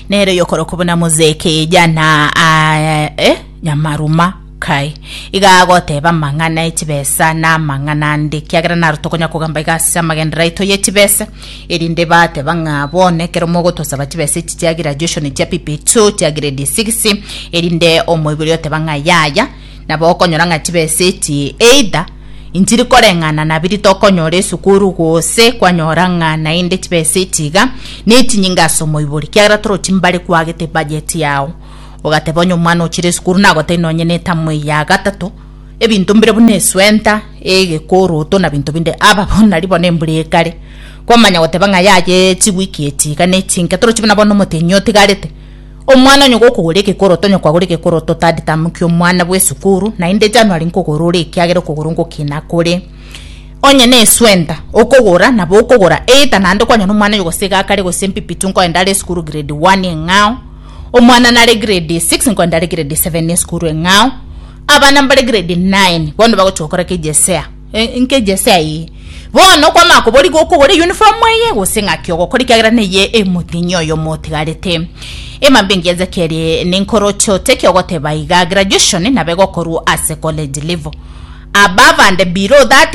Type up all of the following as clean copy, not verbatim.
nero yokoro kubona muzeke jana nyamaruma kai iga goteba mangana itibesa na mangana ndi kyagira narutokonya kugamba igasa magendera ito yetibesa irinde bate bangabone kero mogotosa batibesa itya graduation itya PP2 tya grade 6 irinde omwibiri yote bangayaya nabo okonyora tibesa iti either intiri korengana na biri tokonyore sukuru gose kwanyoranga na inde tibesa itiga neti nyingaso moiburi kyagira tro timbali kwagete budget yawo ogatebonyo mwana ochire sukuru nago tenonye netamwe ya gatatu ebintu mbire buneswenta egekoro na bintu binde ababona libone mbure kare kwamanya gotebanga yaje tiwiki etiga netinga tro chibona bono motenyoti garete omwana nyoko kugureke koroto nyoko agureke koroto tadi tamukyo omwana bwe sukuru na inde January nkogorore kyagero kogurungo kinakore onye neswenta okogora nabo okogora eta nando kwanya no mwana yogosega kare go sempi pitunko endale sukuru grade 1 ngao omwana nale grade 6 ngo ndale grade 7 sukuru ngao abana mbale grade 9 bono bagochokora kejesea nkejesea yi bono kwa mako boli go kogore uniform ye gosenga kyogo kori kyagira neye emutinyo yo motigarete emambengeza kere ninkorocho tekyogote baiga graduation na begokoru as college level above and below that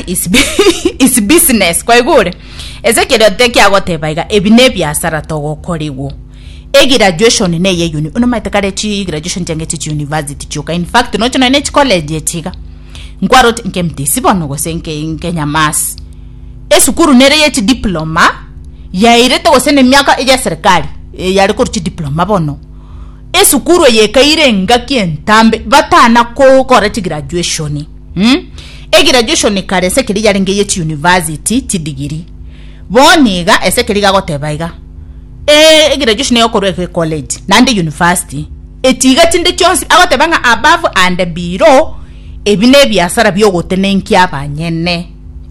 is business kwa igure ezekere tekyagote baiga ebine byasara togokoriwo graduation ne ye uni uno maitakare chi graduation tengeti university chuka in fact no chona ne college etiga ngwaro nkemti sibono go senke Nyamas esukuru nere ye diploma ya ireto go sene myaka eja serikali yari ko chi diploma bono esukuru ye kaire ngaki entambe batana ko correct graduation graduation kare sekiri yari ngeye chi university ti degree boniga esekiri ga gotebaiga graduation yokoro ke college nande university etiga tinde chonsi abatebanga above and below ebine byasara byogote nenki abanyene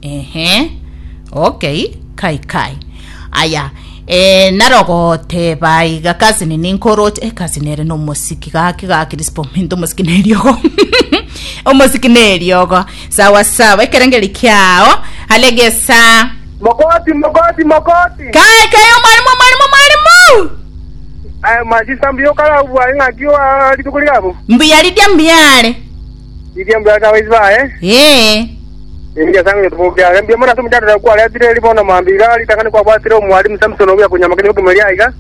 okay kai aya narogo teba iga kazini ninkorote kazinere no musiki ga kirispomindo musikinerio omosikinerio sawa ekerengeli kyao alegesa Mokoti. Kai mwalimu. Majisa mbio kala bwa ngakio litukuli hapo. Mbiyali dia mbiyale. Dia mbiyale waiza Ndia sangu tupokia. Mbia mwana tumjada kwa leo dire libona mambira litakani kwa bwatiro mwalimu Samson obya kunyama kini kumelia iga.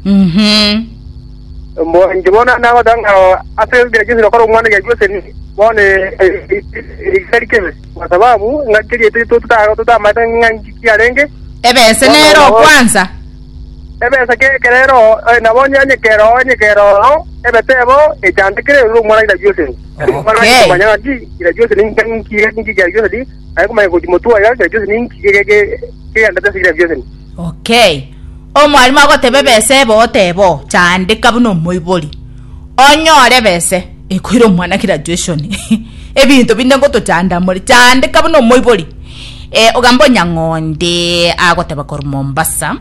Mbo njibona na wadanga afel dia jinsi lokoro mwana ya jose ni bone ikisalikeme. Kwa sababu ngakili yetu tutamata nganjikia lenge. Ebe senero kwanza. Ebe sakerero nabonya nyekero ebe tebo echandikire ru mwana ila jose. Okay. Mwana ji ila jose ninki ya jose di ayiko maye kujimotua ya jose ninki ke andata sira jose. Okay. Omwalimu agotebe bese botebo chandika buno moiboli. Onyore bese ekwiro mwana graduation. Ebintu binde ngoto chanda muri chandika buno moiboli. Ogambo nyangonde agoteba kor Mombasa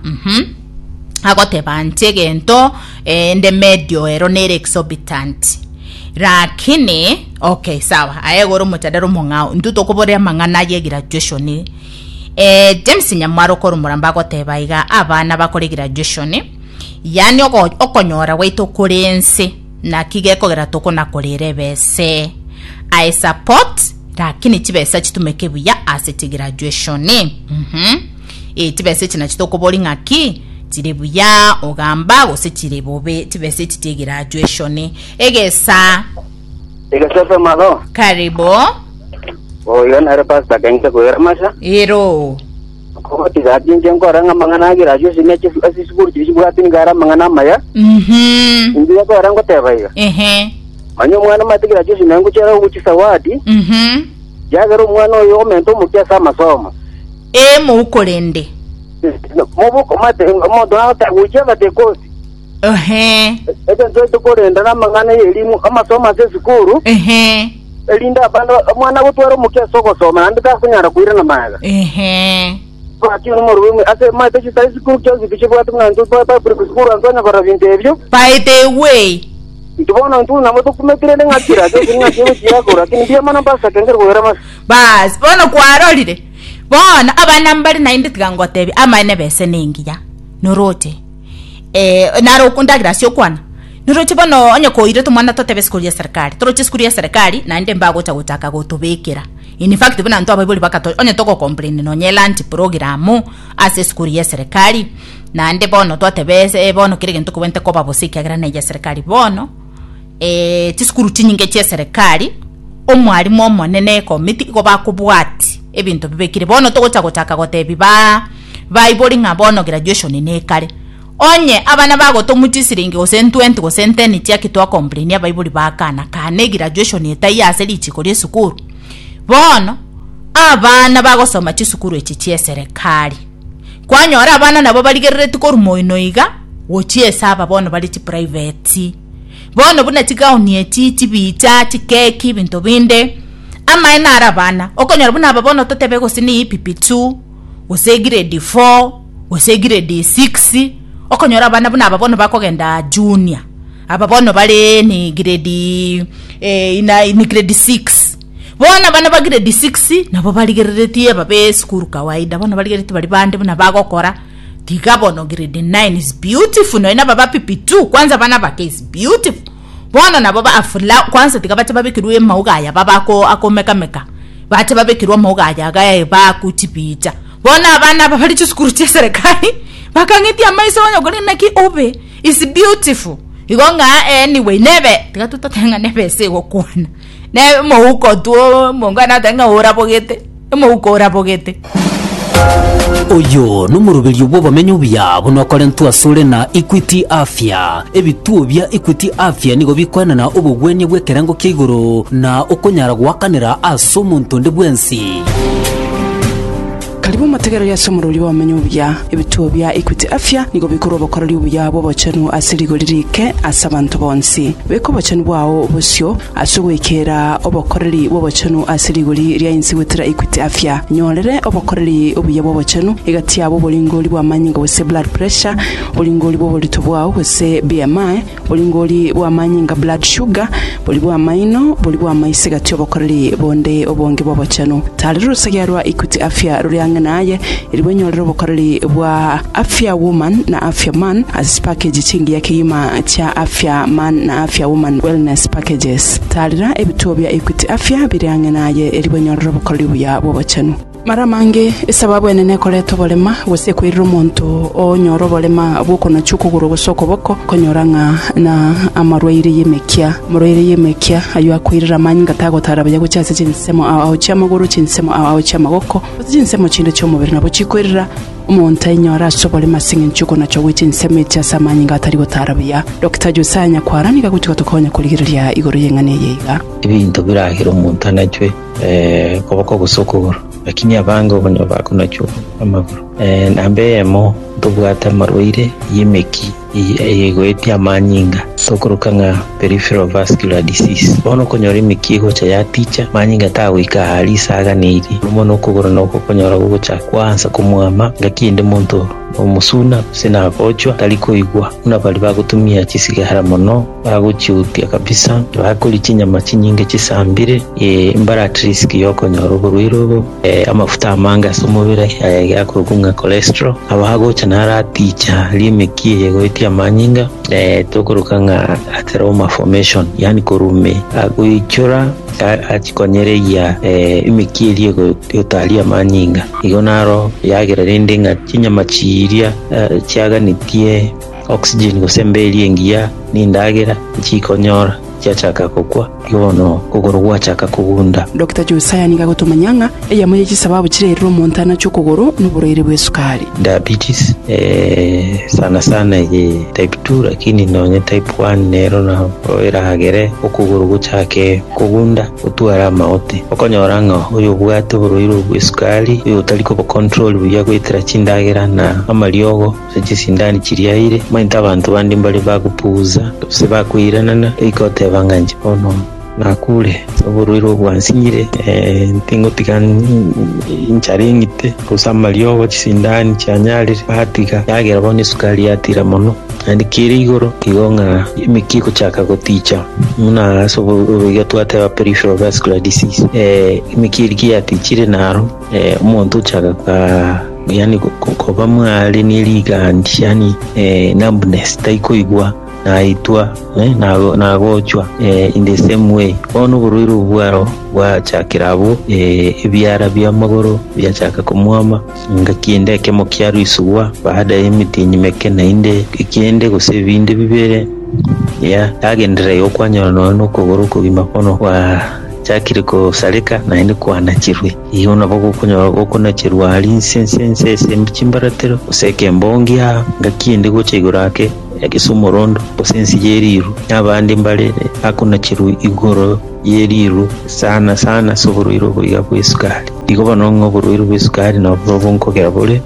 agoteba ntegento ende medio ero nere exorbitant rakini okay sawa ayegoro mutadaro mongao nduto koborea mangana ye graduation James Nyamwaro kor muramba agoteba iga abana bakore graduation yani okonyora weito kurense na kigeko geratoko na korere bese I support lakini tibesa chitumeke buya asset graduation tibesa china chitoko bolinga ki tirebuya ogamba gose tirebobe tibesa chite graduation egesa malo karibo yo nare pasta kenke ko masha ero ko tigadin jengo ranga mangana graduation ne chisi asisbur chisi buatin gara mangana maya indiya ko rango tebaiga anyo mwana mati graduation nangu chera uchi sawadi jagaro mwana yo mento mukia sama soma mu ukolende mobo mate modo ata uchi bate kosi ete nto korenda na mangana elimu ama soma se sukuru elinda bando mwana gutwara mukia soko soma andika kunyara kuira na maga kwa kino moruwe ase mate chita sukuru kyo zibiche bwatu nganto pa sukuru antonya para vintevyo by the way Itubona ntu na moto kumekire ngakira cyo ngakira cyakora kindiye mana basa kengere kuhera mas bas bono kwarolire bona abana mbali na indi tigangotebi amane bese ningiya norote naro kundagira syo kwana Niroche bono onye koire tumwana totebe skuli ya serikali. Toroche skuli ya serikali na inde mbago cha gutaka gutubikira. In fact bana nto ababuli bakato onye toko complain no nyela anti programu ase skuli ya serikali na inde bono totebe bono kirege nto kubente ko babosiki agira na ya serikali bono tiskuru tinyinge cha serikali omwalimu omonene committee ko bakubwati ebintu bibekire bono togocha gutaka gotebi ba iboli ngabono graduation ne kale onye abana bago tomutisiringe go 20 go 10 cyaki to complain abayibuli bakana kane graduation etayase lichiko lesukuru bono abana bago soma chisukuru echichie serikali kwanyora abana nabo baligerere tikorumoino iga wochie saba bono bali chi private bono buna chigaoni echichi bicha chikeki bintu binde ama ena abana okonyora buna babono totebego sini PP2 ose grade 4 ose grade 6 okonyora abana buna babono bakogenda junior ababono bale ni grade ni grade 6 bona bana ba grade 6 nabo baligeretie babe school kawaida bona baligereti bali bande buna bagokora tigabono grade 9 is beautiful no ina baba PP2 kwanza bana ba case beautiful bona nabo ba afula kwanza tigabate babikirwe maugaya babako akomeka meka bate babikirwa maugaya gaya ba kutipita bona abana bali chiskuru cha serikali bakangeti amaiso wanyogole naki obe is beautiful igonga anyway nebe tigatutotenga nebe sego kwana ne mouko tuo mongana tenga ora bogete mouko ora bogete oyo numurubiri ubwo bamenye ubya bunokore ntuasure na Equity Afya ebituo bya Equity Afya nigo bikwana na ubugwenye bwekerango kiguru na okonyara gwakanira aso muntu ndebwensi karibu mategero ya somururi wa manyubya ebituo bya Equity Afya nigo bikuru bakorari ubya bo bacenu asirigolirike asabantu bonsi beko bacenu bwao busyo asugwekera obakorari bo bacenu asirigoli rya insi wetira Equity Afya nyorere obakorari ubya bo bacenu igati yabo bolingoli bwa manyinga wese blood pressure bolingoli bo bolito bwao wese BMI bolingoli bwa manyinga blood sugar bolibwa maino bolibwa maisega tyo bakorari bonde obonge bo bacenu taliro sagyarwa Equity Afya ruri naye ilibwenyorero bokorali bwa Afya Woman na Afya Man as package chingi yake yima cha Afya Man na Afya Woman wellness packages talira ebituo bya Equity Afya biryange naye ilibwenyorero bokorali bya bobachanu maramange esababu enene koleto bolema wese kwirira omuntu onyoro bolema bwoko na chukuguru gusoko boko konyoranga na amarwaire yemekia ayo akwirira manyinga tago tarabya gucyase chinsemo aho cyamaguru chinsemo aho cyamagoko chinsemo chinde cyo mubiri nabo chikwirira umuntu anyora sobole masinga nchuko na cyo wichinsemo cya samanyinga atari gotarabya Dr. Jusanya kwarani gagutuka tukonya kuligirira igoro yengane yiga ibintu birahira umuntu anacwe koboko gusoko lakini abango banyo bakuna cyo amaguru nambemo tubwata marwaire yemeki yego etia manyinga sokorukanga peripheral vascular disease bono konyora imikiho cha ya ticha manyinga tawika hali saga niri muno kugoro no konyora gucha kwanza kumwama ngakinde muntu omusuna sina kochwa taliko igwa una bali bagutumia chisigara mono baguchutia kabisa bakoli chinyama chinyinge chisambire imbara risk yoko nyoro amafuta amanga somubira yakurugunga cholesterol abahagocha nara ticha limekie yego etia manyinga tokorukanga atheroma formation yani korume aguichora achikonyere ya imikieli yego yotalia manyinga igonaro yagira rendinga chinyama chiria chiaganitie oxygen gosembeli engia nindagira chikonyora cyachaka kokwa yono kugorwa chaka kugunda Dr. Jusaya niga gutumanyanga eyamuye kisababu kirero montana cyo kugoro n'uburere bw'esukari diabetes sana ye type 2 lakini nonye type 1 nero na era hagere okugoro guchake kugunda utwara maote okonyoranga uyu bwato buriro bw'esukari uyu taliko bo control buya kwitira chindagira na amaliogo sechisindani kiriyaire mainta abantu bandi mbali bagupuza se bakwirana ikote banganje ono nakule soburuiro bwansinyire ntingo tikani incharingite kusama lyogo chisindani cyanyalire batika yagera bone sukari yatira mono andi kirigoro kigonga imikiko chaka goticha muna soburuiro twate peripheral vascular disease imikiri yatichire naro umuntu chaka ka yani koba mwali niligandi yani numbness taiko igwa naitwa nagochwa in the same way ono buruiru bwaro bwachakirabo ebyara bya magoro byachaka kumwama ngakiende kemo kyaru isuwa baada y'emiti nyimeke nainde ikiende gusebinde bibere agendere yokwanyana no kuguru kubima kono wa chakiriko salika nainde kwanachirwe iyo nabwo kunachirwa ali sense mchimbaratero useke mbongia ngakiende gochegurake yakisumorondo osensi yeriru abandi mbalere akuna chiru igoro yeriru sana soburuiro kuiga kwesukali diko banongo buruiro kwesukali na probonko kyabole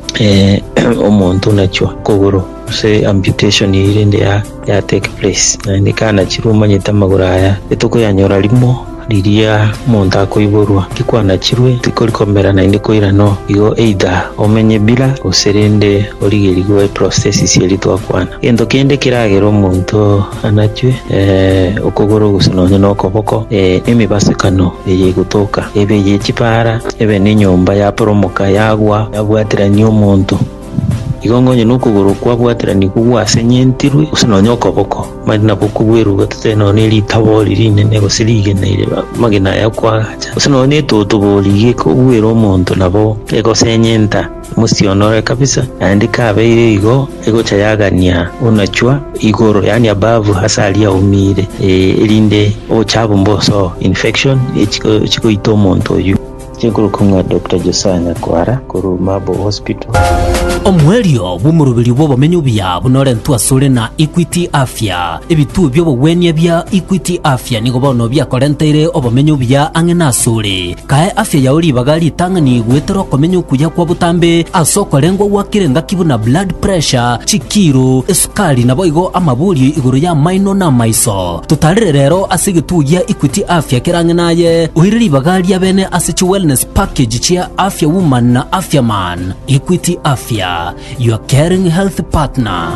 omuntu nacho kogoro se amputation yirinde ya take place na kana chiru manyita maguraya etoko yanyora limo liria muntu akoiborwa kikwana chirwe tikolikomera na inde koirano igo either omenye bila oserende origerigo processes yeli twakwana endo kende kiragero muntu anachwe okogoro gusinonye nokoboko emibasekano eye gutoka ebe yechipara ebe ninyomba ya promoka yagwa yabwatira nyo muntu igongonye nokuguru kwabwatira nikugwase nyentirwe usinonye okoboko marina bukubweru gateno neli taboli rinene gosirige neire magina yakwagacha usinonye totobolige kubwero omuntu nabo egosenyenta musionore kabisa andika abeire igo chayagania unachwa igoro yani above hasali ya umire elinde ochabumboso infection echiko itomonto yu chikuru kumwa Dr. Josanya Kwara kuru Mabo Hospital omwerio bumurubiri bw'obumenyi bya bunore ntwasure na Equity Afya ebitu by'obugwenia bya Equity Afya nigo bono byakorenteire obumenyi bya angenasure kae afya ya uri bagali tangani gwetero komenyo kuya kwa butambe asokorengwa wakirenga kibuna blood pressure chikiro esukali nabo igo amaburi iguru ya maino na maiso tutarire rero asigituya Equity Afya kirangenaye uhiriri bagali ya bene asichi wellness package chia Afya Woman na Afya Man. Equity Afya, your caring health partner.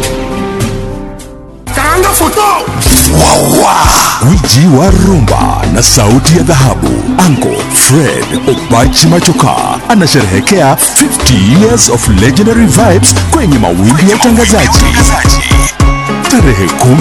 Karanga foto wawa wiji wa rumba na sauti ya dhahabu Uncle Fred Obachi Machoka anasherehekea 50 years of legendary vibes kwenye mawimbi ya utangazaji tarehe